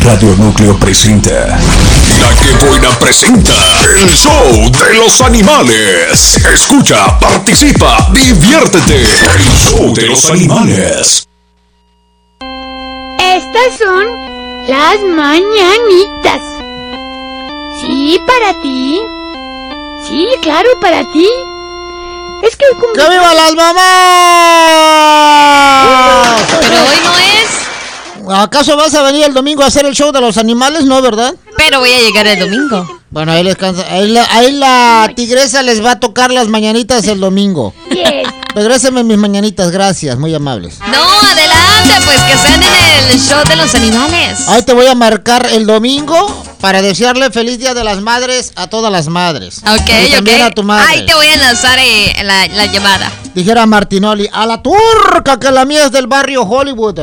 Radio Núcleo presenta. La que buena presenta el show de los animales. Escucha, participa, diviértete. El show de los animales. Estas son las mañanitas. Sí, para ti. Sí, claro, para ti. Es que ¡Que viva las mamás! Pero hoy no es. ¿Acaso vas a venir el domingo a hacer el show de los animales? No, ¿verdad? Pero voy a llegar el domingo. Bueno, ahí les cansa. Ahí la tigresa les va a tocar las mañanitas el domingo. Yes. Regréseme mis mañanitas, gracias, muy amables. No, adelante, pues que sean en el show de los animales. Ahí te voy a marcar el domingo para desearle feliz Día de las Madres a todas las madres. Ok, y también a tu madre. Ahí te voy a lanzar la llamada. Dijera Martinoli, a la turca, que la mía es del barrio Hollywood.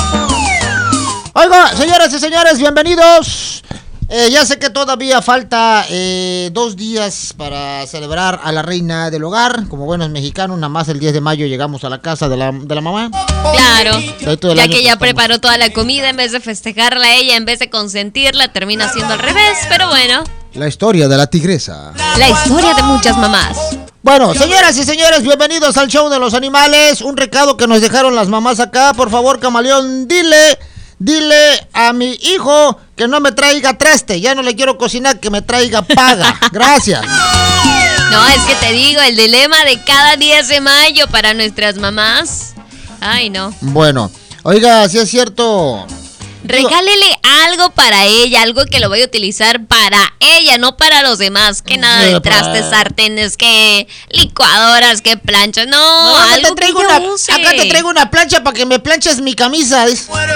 Oiga, señoras y señores, bienvenidos. Ya sé que todavía falta 2 días para celebrar a la reina del hogar. Como buenos mexicanos, nada más el 10 de mayo llegamos a la casa de la mamá. Claro, ya que ella estamos. preparó toda la comida, en vez de festejarla a ella, en vez de consentirla, termina siendo al revés, pero bueno. La historia de la tigresa. La historia de muchas mamás. Bueno, señoras y señores, bienvenidos al show de los animales. Un recado que nos dejaron las mamás acá. Por favor, Camaleón, dile a mi hijo que no me traiga traste. Ya no le quiero cocinar, que me traiga paga. Gracias. No, es que te digo, el dilema de cada 10 de mayo para nuestras mamás. Ay, no. Bueno, oiga, si es cierto. Regálele algo para ella, algo que lo voy a utilizar para ella, no para los demás. Que nada de trastes, sartenes, que licuadoras, que planchas. No, algo que ella use. Acá te traigo una plancha para que me planches mi camisa.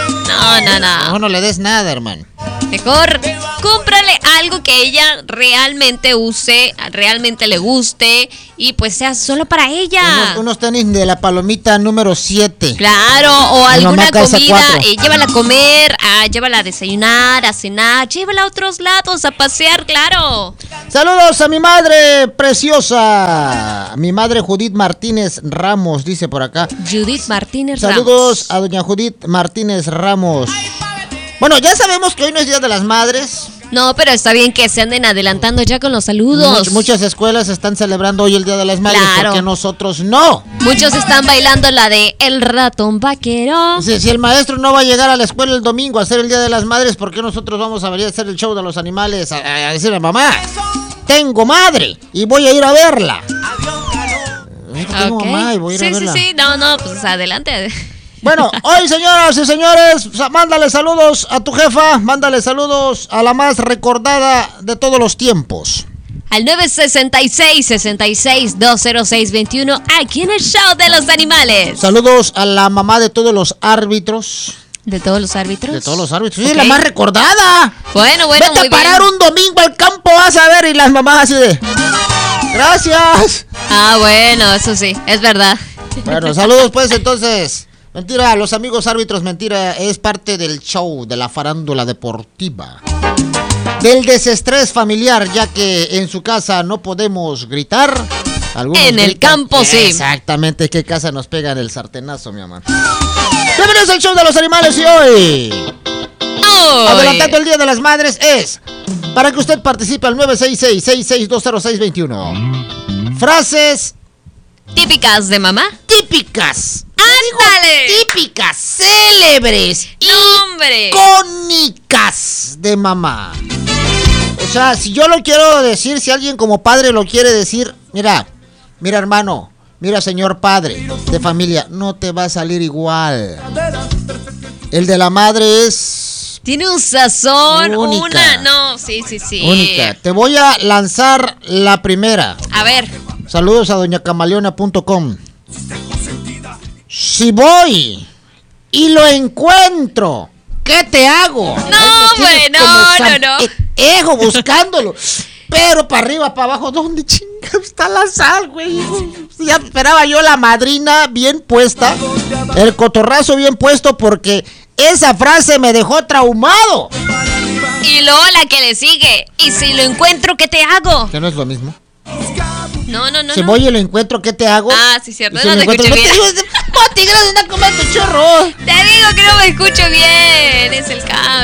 No. No le des nada, hermano. Mejor cómprale algo que ella realmente use, realmente le guste y pues sea solo para ella. Unos tenis de la palomita número 7. Claro, o alguna comida, 4. Llévala a comer, llévala a desayunar, a cenar, llévala a otros lados, a pasear, claro. Saludos a mi madre preciosa, mi madre Judith Martínez Ramos, dice por acá. Judith Martínez Saludos a doña Judith Martínez Ramos. Bueno, ya sabemos que hoy no es Día de las Madres. No, pero está bien que se anden adelantando ya con los saludos. Muchas escuelas están celebrando hoy el Día de las Madres, claro. Porque nosotros no. Muchos están bailando la de El Ratón Vaquero. Si el maestro no va a llegar a la escuela el domingo a hacer el Día de las Madres, ¿por qué nosotros vamos a venir a hacer el show de los animales? A decirle, mamá, tengo madre y voy a ir a verla. Tengo mamá y voy a ir a verla. Sí, no, pues adelante. Bueno, hoy, señoras y señores, mándale saludos a tu jefa, mándale saludos a la más recordada de todos los tiempos. Al 966-206-21, aquí en el show de los animales. Saludos a la mamá de todos los árbitros. ¿De todos los árbitros? De todos los árbitros. Okay. Sí, la más recordada. Bueno, Vete muy a parar bien. un domingo al campo, vas a ver, y las mamás así de... Gracias. Bueno, eso sí, es verdad. Bueno, saludos pues entonces. Mentira, los amigos árbitros, mentira, es parte del show de la farándula deportiva. Del desestrés familiar, ya que en su casa no podemos gritar. Algunos en el gritan. campo sí. Exactamente, ¿qué casa nos pegan el sartenazo, mi amor? Bienvenidos al show de los animales y hoy, adelantando el Día de las Madres, es para que usted participe al 966-6620621. Frases típicas de mamá. Típicas. ¡Ándale! Típicas, célebres y ¡hombre! icónicas de mamá. O sea, si yo lo quiero decir, si alguien como padre lo quiere decir, mira hermano, mira señor padre de familia, no te va a salir igual. El de la madre es... Tiene un sazón, única. sí. Única. Te voy a lanzar la primera. A ver. Saludos a doñacamaleona.com. Si voy y lo encuentro, ¿qué te hago? No, güey, no. Ejo buscándolo. Pero para arriba, para abajo, ¿dónde chinga está la sal, güey? Ya esperaba yo la madrina bien puesta, el cotorrazo bien puesto, porque esa frase me dejó traumado. Y luego la que le sigue. Y si lo encuentro, ¿qué te hago? ¿Que no es lo mismo? No. Si voy y lo encuentro, ¿qué te hago? Ah, sí, cierto. Si No lo te encuentro, escucho bien. tigres, anda a comer tu chorro. Te digo que no me escucho bien. Es el cable.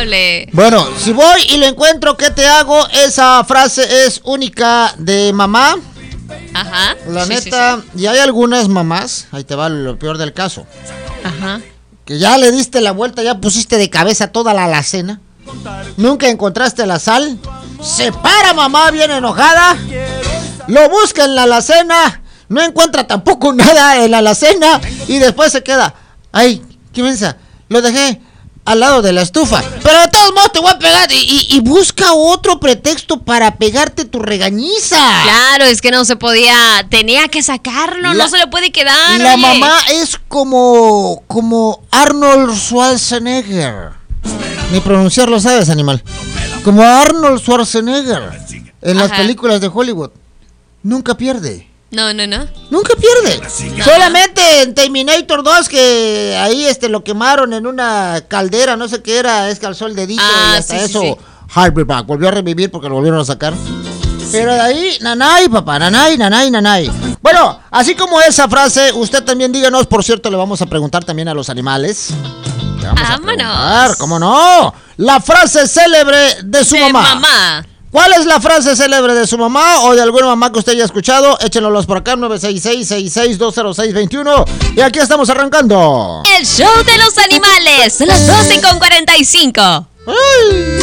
amable. Bueno, si voy y lo encuentro, ¿qué te hago? Esa frase es única de mamá. Ajá. La neta, y hay algunas mamás, ahí te va lo peor del caso. Ajá. Que ya le diste la vuelta, ya pusiste de cabeza toda la alacena. Nunca encontraste la sal. Se para mamá bien enojada. Lo busca en la alacena. No encuentra tampoco nada en la alacena. Y después se queda. Ay, qué mensa. Lo dejé al lado de la estufa. Pero de todos modos te voy a pegar. Y busca otro pretexto para pegarte tu regañiza. Claro, es que no se podía. Tenía que sacarlo, no se le puede quedar. La mamá es como Arnold Schwarzenegger. Ni pronunciarlo sabes, animal. Como Arnold Schwarzenegger en las películas de Hollywood. Nunca pierde. No. Nunca pierde. No. Solamente en Terminator 2 que ahí lo quemaron en una caldera, no sé qué era, es que alzó el dedito y hasta eso Harvey Back volvió a revivir porque lo volvieron a sacar. Pero de ahí, nanay, papá, nanay. Bueno, así como esa frase, usted también díganos, por cierto, le vamos a preguntar también a los animales. Le vamos a preguntar, ¿cómo no? La frase célebre de su mamá. ¿Cuál es la frase célebre de su mamá o de alguna mamá que usted haya escuchado? Échenos por acá, 966-66-206-21. Y aquí estamos arrancando. El show de los animales, las 12:45. ¡Ay!